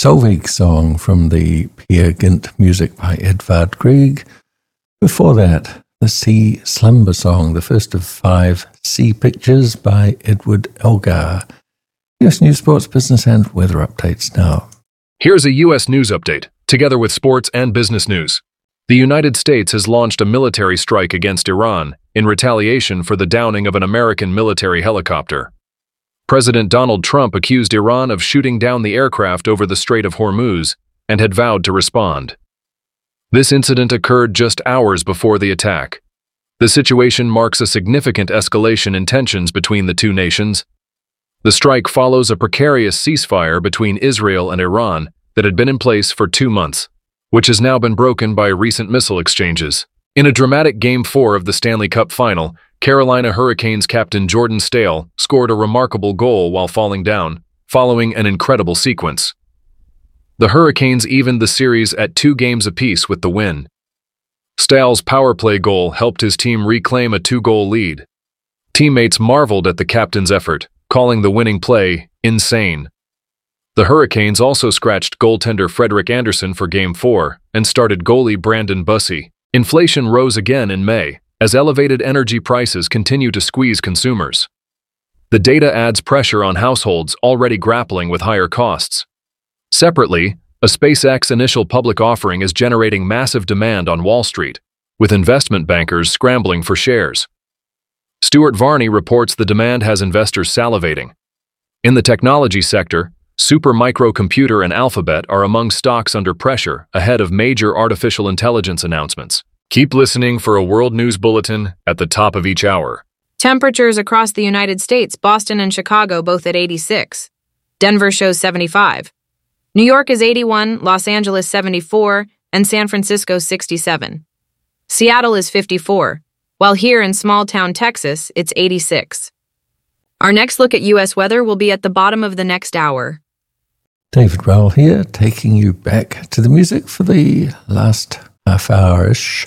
Solveig song from the Peer Gynt music by Edvard Grieg. Before that, the Sea Slumber song, the first of 5 Sea Pictures by Edward Elgar. US News, Sports, Business and Weather updates now. Here's a U.S. news update, together with sports and business news. The United States has launched a military strike against Iran in retaliation for the downing of an American military helicopter. President Donald Trump accused Iran of shooting down the aircraft over the Strait of Hormuz and had vowed to respond. This incident occurred just hours before the attack. The situation marks a significant escalation in tensions between the two nations. The strike follows a precarious ceasefire between Israel and Iran that had been in place for 2 months, which has now been broken by recent missile exchanges. In a dramatic Game 4 of the Stanley Cup Final, Carolina Hurricanes captain Jordan Staal scored a remarkable goal while falling down, following an incredible sequence. The Hurricanes evened the series at 2 games apiece with the win. Staal's power play goal helped his team reclaim a 2-goal lead. Teammates marveled at the captain's effort, calling the winning play insane. The Hurricanes also scratched goaltender Frederik Andersen for Game 4 and started goalie Brandon Bussi. Inflation rose again in May, as elevated energy prices continue to squeeze consumers. The data adds pressure on households already grappling with higher costs. Separately, a SpaceX initial public offering is generating massive demand on Wall Street, with investment bankers scrambling for shares. Stuart Varney reports the demand has investors salivating. In the technology sector, Supermicro Computer and Alphabet are among stocks under pressure ahead of major artificial intelligence announcements. Keep listening for a world news bulletin at the top of each hour. Temperatures across the United States, Boston and Chicago both at 86. Denver shows 75. New York is 81, Los Angeles 74, and San Francisco 67. Seattle is 54, while here in small-town Texas, it's 86. Our next look at U.S. weather will be at the bottom of the next hour. David Rowell here, taking you back to the music for the last half hour-ish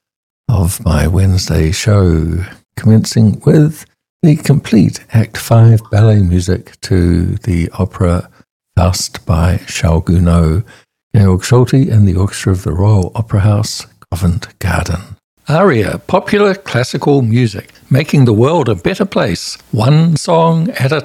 of my Wednesday show, commencing with the complete Act 5 ballet music to the opera Faust by Charles Gounod, Georg Solti and the Orchestra of the Royal Opera House, Covent Garden. ARIA, popular classical music, making the world a better place, one song at a